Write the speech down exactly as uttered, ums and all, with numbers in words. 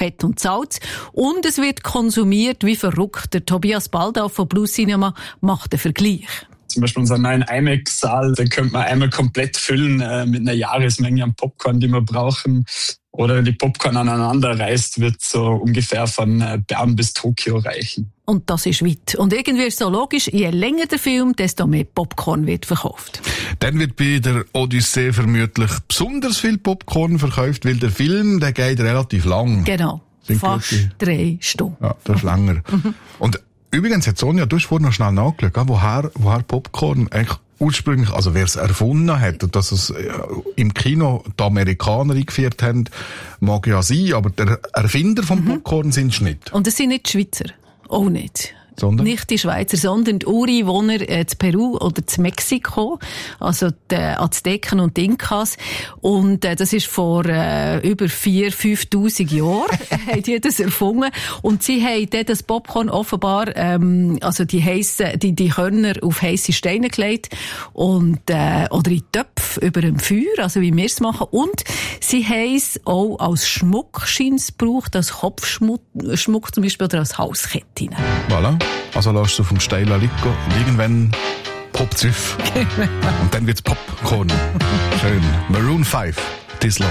Fett und Salz. Und es wird konsumiert wie verrückt. Der Tobias Baldau von Blue Cinema macht den Vergleich. Zum Beispiel unseren neuen IMAX-Saal, den könnte man einmal komplett füllen äh, mit einer Jahresmenge an Popcorn, die wir brauchen. Oder wenn die Popcorn aneinander reißt, wird so ungefähr von äh, Bern bis Tokio reichen. Und das ist weit. Und irgendwie ist es so logisch, je länger der Film, desto mehr Popcorn wird verkauft. Dann wird bei der Odyssee vermutlich besonders viel Popcorn verkauft, weil der Film, der geht relativ lang. Genau. Sind fast gute. drei Stunden. Ja, das ist länger. Mhm. Und übrigens hat Sonja, du hast vorhin noch schnell nachgeschaut, woher, woher Popcorn eigentlich ursprünglich, also wer es erfunden hat und dass es im Kino die Amerikaner eingeführt haben, mag ja sein, aber der Erfinder vom mhm. Popcorn sind sie nicht. Und es sind nicht die Schweizer. Auch nicht. Sondern? Nicht die Schweizer, sondern die Ureinwohner äh, zu Peru oder zu Mexiko, also die Azteken und die Inkas. Und äh, das ist vor äh, über viertausend, fünftausend Jahren haben die das erfunden. Und sie haben dort das Popcorn offenbar, ähm, also die heissen, die, die Körner auf heisse Steine gelegt und, äh, oder in Töpfe über dem Feuer, also wie wir es machen. Und sie haben es auch als Schmuck scheint's gebraucht, als Kopfschmuck Schmuck zum Beispiel oder als Halskette. Voilà. Also lässt du vom Steiler liegen und irgendwann poppt es auf. Und dann wird's Popcorn. Schön. Maroon five, This Love.